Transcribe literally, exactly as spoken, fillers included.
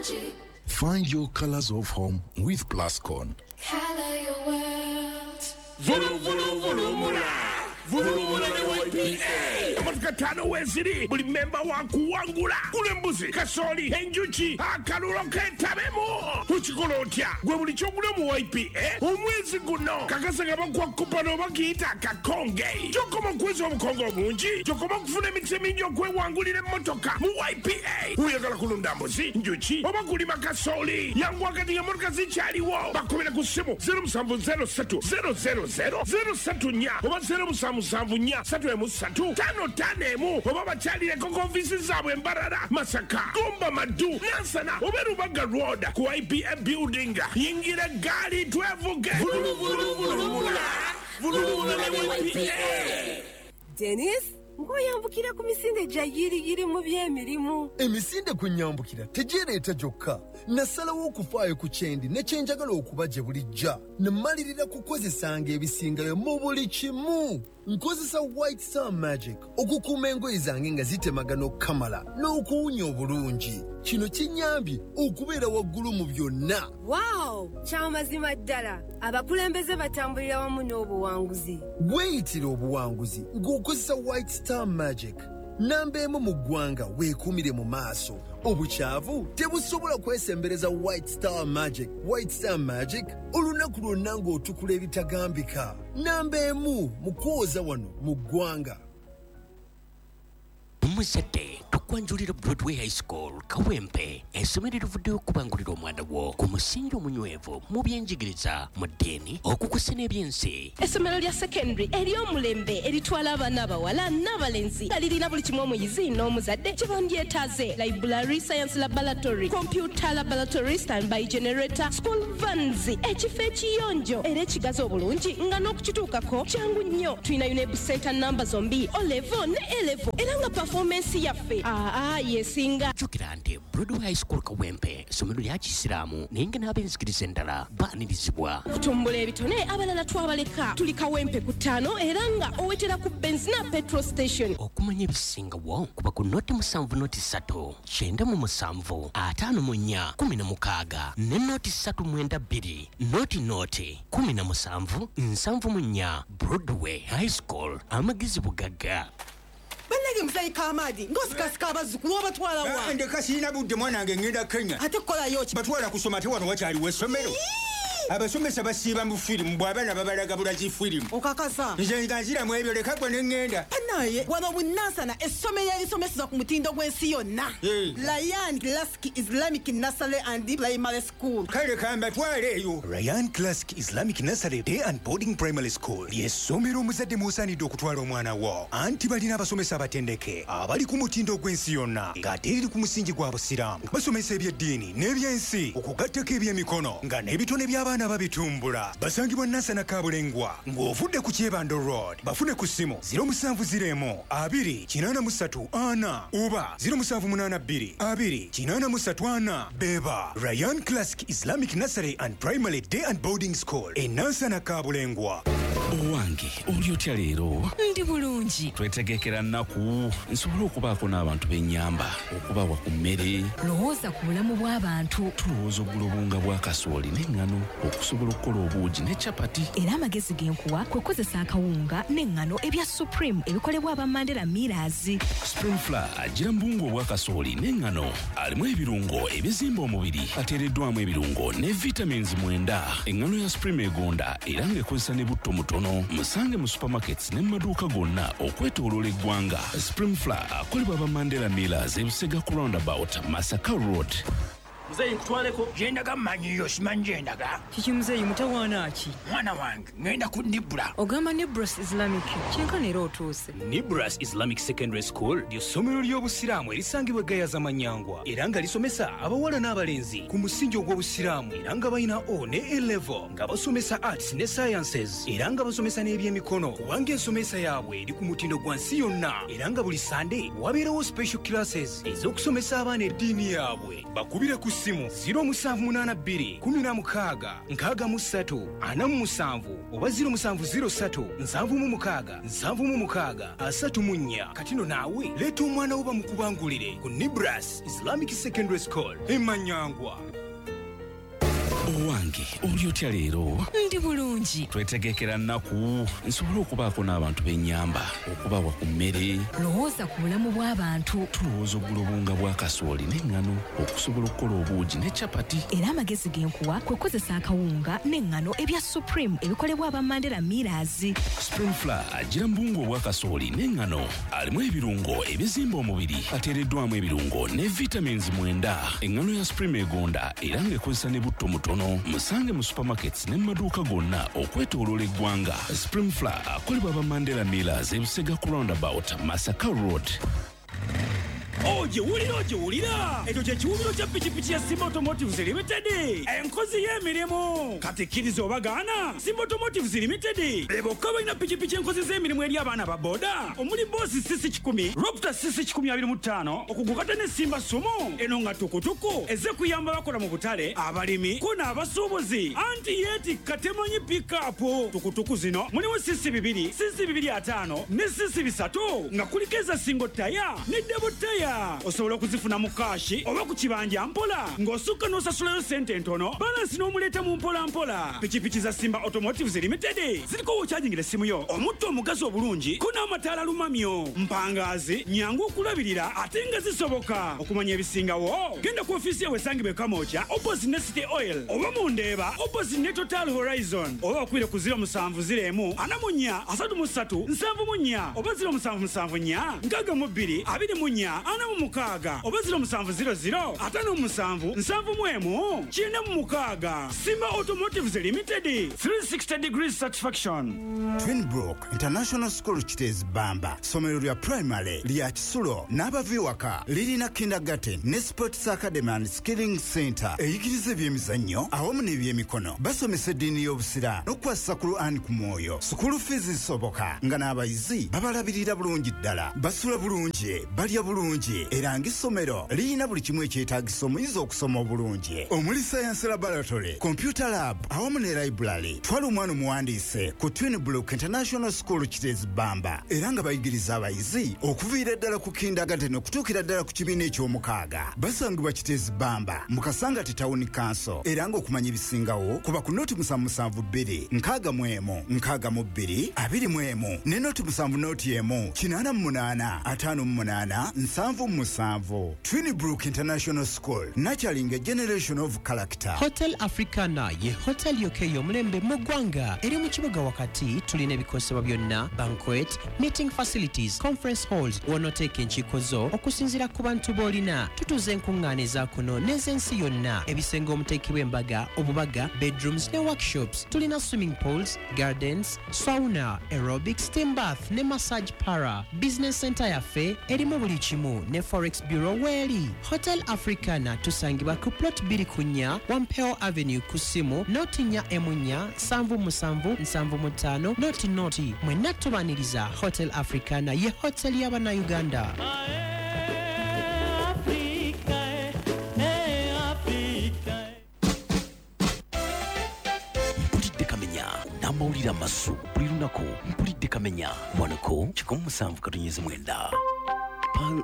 magic. Find your colors of home with Plascon. Color your world. Vulu vulu vulu mula. Vulu mula ne Y P A. Amatukatano weziri. Buli member wa kuwangula. Kule mbuzi, kasoli, enjuchi, akalulo ketabemo. Uchikola otya. Gwe buli chokule mu Y P A. Omwezi guno. Kakasanga bakwa kupano bakiyita kakonge. Chokoma kwezi obukongo bungi. Chokoma kufuna emitse mingi okwewangulira emmotoka mu Y P A. Uyagala kulunda mbuzi, njuchi, oba kulima kasoli. Yangu wakati ya motoka zikyaliwo. Bakomera ku ssimu zero seven zero three zero zero zero zero three nnya oba zero seven seven nnya three three tano tano emu oba bakyalireko ku ofisi zaabwe Mbarara, Masaka, Gomba, Madu, Nansana oba Rubaga Road ku Y P A building. Yingira gaali twevuge. Vulu vulu vulu mula. Vulu vulu ne Y P A. Dennis, ngoyambukira ku misinde gya yiriyiri mu by'emirimu. Emisinde kunyambukira tejereeta gyokka. Nasalawo okufaayo ku kyendi ne kyenjagala okuba gye bulijja. Namalirira kukozesanga ebisingayo mu buli kimu. Nkozesa White Star Magic okukuuma engoye zange nga zitemagana okukamala n'okuwunya obulungi. Kino kinyambye okubeera waggulu mu byonna. Wow, kyamazima ddala. Abakulembeze batambulira wamu n'obuwanguzi. Weeyitira obuwanguzi ng'okozesa White Star Magic. Namba emu mu ggwanga weekuumire mu maaso. Obukyavu tebusobola kwesembereza White Star Magic. White Star Magic olunaku lwonna ng'otukula ebitagambika. Namba emu mu kwoza wano mu ggwanga. Muzadde tukwanjulira Broadway High School Kawempe essomero livuddeyo okubangulira omwana wo ku musingi omunywevu mu byenjigiriza mu ddiini okukusa n'ebyensi. Essomero lya secondary ery'omulembe eritwala abaana abawala n'abalenzi nga lirina buli kimu omuyizi n'omuzadde kye bandyetaaze: library, science laboratory, computer laboratory, standby generator, school vans, ekifo ekiyonjo era ekigazi obulungi nga n'okukituukako kyangu nnyo. Tulina UNEB center namba zombi O level ne A level era nga performance yaffe aa yesinga. Jjukira nti Broadway High School Kawempe essomero lya Kisiraamu naye nga n'ab'enzikiriza endala baanirizibwa. Okutumbula ebitone abalala twabaleka. Tuli Kawempe ku ttaano era nga owetera ku benzina petrol station. Okumanya ebisingawo kuba ku noti musanvu noti ssatu kyenda mu musanvu ataano mu nnya kumi na mukaaga ne noti ssatu mwenda bbiri noti noti kumi na musanvu nsanvu mu nnya. Broadway High School amagezi bugagga. Bannage musayi Kamadi ngosikasika abazzukulu obatwala wa. Ndeka sirina budde mwana wange ngenda Kenya. Ate kolayo ki? Batwala kusoma ate wano wakyaliwo essomero. Abasomesa basiiba mu firimu bw'abaana babalagabula zi firimu. Okakasa. Nze nga nziramu ebyo leka gwe ne ŋŋenda. Naye wano Bunansana essomero erisomeseza ku mutindo gw'ensi yonna. Ryan Classic Islamic Nursery and Primary School. Kale kambatwale eyo. Ryan Classic Islamic Nursery Day and Boarding Primary School ly'essomero omuzadde mw'osaanidde okutwala omwana wo. Anti balina abasomesa abatendeke abali ku mutindo gw'ensi yonna ng'ate eri ku musingi gwa Busiraamu. Basomesa eby'eddiini n'ebyensi okugattako eby'emikono nga n'ebitone by'abaana babitumbula. Basangibwa Nansana Kabulengwa ng'ovudde ku Kyebando Road. Bafune ku ssimu zero seven zero emu abiri kinaana mu ssatu ana oba zero seven munaana bbiri abiri kinaana mu ssatu ana. Beba Ryan Classic Islamic Nursery and Primary Day and Boarding School e Nansana Kabulengwa. Owange oli otya leero? Ndi bulungi. Twetegekera nnaku nsobola okubaako n'abantu b'ennyamba okubawa ku mmere. Lowooza ku bulamu bw'abantu. Tulowooza oggula obunga bwa kasooli n'eŋŋano okusobola okukola obuugi ne capati. Era amagezi genkuwa kwe kukozesa akawunga n'eŋŋano ebya Supreme ebikolebwa aba Mandela Millers. Spring Flour agira mbungu obwa kasooli n'eŋŋano alimu ebirungo ebizimba omubiri ateereddwamu ebirungo ne vitamins mwenda. Eŋŋano ya Supreme egonda era ng'ekozesa ne butto mutono. Musange mu supermarkets ne maduuka gonna okwetooloola eggwanga. Spring Flour akolebwa aba Mandela Millers e Busega ku roundabout Masaka Road. Muzeyi nkutwaleko gyendaga mmanyiyo simanyi gyendaga. Kiki muzeyi mutawaana ki? Mwana wange ngenda ku Nibra. Ogamba Nibras Islamic kyenkana era otuuse. Nibras Islamic Secondary School ly'essomero ly'obusiraamu erisangibwa Gayaza Manyangwa era nga lisomesa abawala n'abalenzi ku musingi ogw'obusiraamu era nga balina O ne A level nga basomesa arts ne sciences era nga basomesa n'ebyemikono kubanga ensomesa yaabwe eri ku mutindo gwa nsi yonna era nga buli Sunday wabeerawo special classes ez'okusomesa abaana eddiini yaabwe. Bakubira ku simu ziro musanvu munaana bbiri kumi na mukaaga nkaaga mu ssatu ana mu musanvu oba ziro musanvu ziro ssatu nsanvu mu mukaaga nsanvu mu mukaaga asatu mu nnya kati no naawe leeta omwana wo bamukubangulire ku Nibras Islamic Secondary School emanyangwa. owange oli otya leero? Ndi bulungi. Twetegekera nnaku nsobole okubaako n'abantu b'ennyamba okubawa ku mmere. Lowooza ku bulamu bw'abantu. Tulowooza oggula obunga bwa kasooli n'eŋŋano okusobola okukola obuugi ne capati. Era amagezi g'enkuwa kwe kukozesa akawunga n'eŋŋano ebya Supreme ebikolebwa aba Mandela Millers. Spring Flour agira mbungu obwa kasooli n'eŋŋano alimu ebirungo ebizimba omubiri ateereddwamu ebirungo ne vitamins mwenda. Eŋŋano ya Supreme egonda era ng'ekozesa ne butto mutono. Musange mu supermarkets ne maduuka gonna okwetooloola eggwanga. Spring Flour akolebwa aba Mandela Millers e Busega ku roundabout Masaka Road. Oje wulira oje wulira ekyo kye kiwumiro kya pikipiki ya Simba Automotives Limited enkozi y'emirimu kati kkiriza obagaana. Simba Automotives Limited bokka balina pikipiki enkozi z'emirimu eri abaana ba boda omuli boosi sisi kikumi Raptor sisi kikumi abiri mu ttaano okugukata ne Simba Sumo eno nga tukutuku ezze kuyamba bakola mu butale abalimi ko n'abasuubuzi anti yeetikka temanyi pikapu tukutuku zino mulimu sisi bibiri sisi bibiri ataano ne sisi bisatu nga kuliko eza singo taya ne debo taya osobola okuzifuna mu kaashi oba ku kibanja mpola ng'osukka n'osasulayo sente entono balansi n'omuleeta mu mpola mpola. Pikipiki za Simba Automotives Limited ziriko wokyajingira essimu yo omutto omugazi obulungi ko n'amataala lumamyo mpangaazi nyangu okulabirira ate nga zisoboka. Okumanya ebisingawo genda ku ofiisi yawe esangibwe Kamooja opposite ne City Oil oba mu Ndeeba opposite ne Total Horizon oba okwire ku ziro musanvu ziro emu ana mu nnya asatu mu ssatu nsanvu mu nnya oba ziro musanvu musanvu nnya nkaaga mu bbiri abiri mu nnya ana mu mukaaga oba ziro musanvu ziro ziro ataano mu musanvu nsanvu mu emu kyenda mu mukaaga. Simba Automotives Limited three sixty degrees satisfaction. Twinbrook International School Kitezi Bamba somero lya primary lya Kisulo n'abaviwaka lirina kindergarten ne sports academy and skilling center eyigiriza ebyemizannyo awamu n'ebyemikono. Basomesa eddiini y'obusiraamu n'okukwasa ku Qur'an ku mwoyo. School fees zisoboka nga n'abayizi babalabirira bulungi ddala. Basula bulungi balya bulungi era ng'essomero lirina buli kimu ekyetaagisa omuyizi okusoma obulungi omuli science laboratory computer lab awamu ne library. Twala omwana omuwandiise ku Twinbrook International School Kitezi Bamba era nga bayigiriza abayizi okuviira ddala ku kindergarten okutuukira ddala ku kibiina eky'omukaaga. Basangibwa Kitezi Bamba mu Kasangati Town Council era ng'okumanya ebisingawo kuba ku noti musanvu musanvu bbiri nkaaga mu emu nkaaga mu bbiri abiri mu emu ne noti musanvu noti emu kinaana mu munaana ataano mu munaana nsanvu mu musanvu. Twinbrook International School nurturing a generation of character. Hotel Africana ye hotel yoke y'omulembe mu ggwanga eri mu kibuga wakati. Tulina ebikosebwa byonna banquet meeting facilities conference halls wonoteeka enkiiko zo okusinziira ku bantu b'olina. Tutuze enkuŋŋaaniza kuno n'ez'ensi yonna ebisenge omuteekebwa embaga obubaga bedrooms ne workshops. Tulina swimming pools gardens sauna aerobic steam bath ne massage para. Business center yaffe erimu buli kimu ne forex bureau weeri. Hotel Africana tusangibwa ku plot bbiri ku nnya Wampeo Avenue ku simu noti nnya emu nnya nsanvu musanvu nsanvu mu ttaano noti noti. Mwenna tubaniriza Hotel Africana ye hotel y'Abannayuganda. Mpulidde Kamenya n'amawulire amasu buli lunaku. Mpulidde Kamenya wanako kikumi musanvu katonnyezi mwenda.